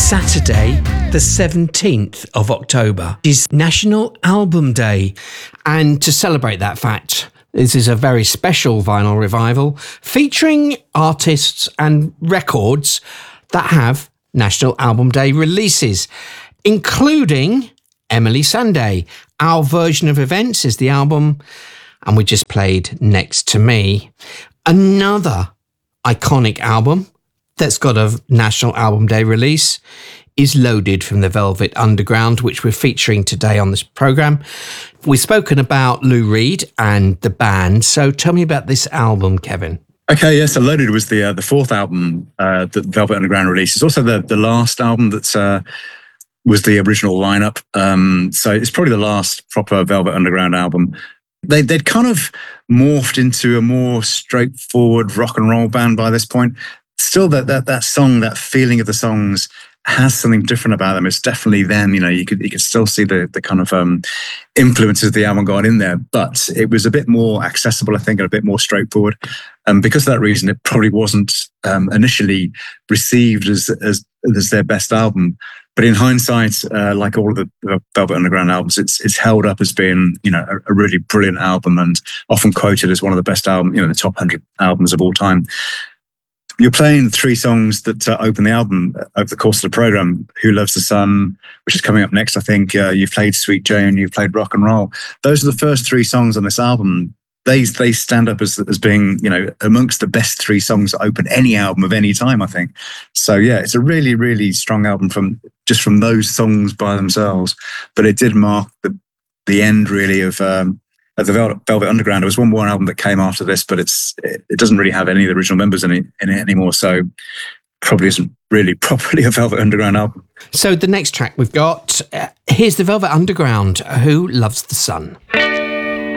Saturday, the 17th of October, is National Album Day. And to celebrate that fact, this is a very special vinyl revival featuring artists and records that have National Album Day releases, including Emeli Sandé. Our Version of Events is the album, and we just played Next to Me. Another iconic album that's got a National Album Day release is Loaded from the Velvet Underground, which we're featuring today on this programme. We've spoken about Lou Reed and the band, so tell me about this album, Kevin. Okay, yeah, so Loaded was the fourth album that Velvet Underground released. It's also the last album that was the original lineup. So it's probably the last proper Velvet Underground album. They'd kind of morphed into a more straightforward rock and roll band by this point. Still, that song, that feeling of the songs has something different about them. It's definitely them. You know, you could still see the kind of influences of the avant-garde in there, but it was a bit more accessible, I think, and a bit more straightforward. And because of that reason, it probably wasn't initially received as their best album. But in hindsight, like all of the Velvet Underground albums, it's held up as being, you know, a really brilliant album and often quoted as one of the best albums, you know, the top 100 albums of all time. You're playing three songs that open the album over the course of the program. Who Loves the Sun, which is coming up next, I think. You've played Sweet Jane, you've played Rock and Roll. Those are the first three songs on this album. They stand up as being, you know, amongst the best three songs that open any album of any time, I think. So yeah, it's a really, really strong album from those songs by themselves. But it did mark the end really of the Velvet Underground. There was one more album that came after this, but it doesn't really have any of the original members in it anymore. So probably isn't really properly a Velvet Underground album. So the next track we've got, here's the Velvet Underground, Who Loves the Sun.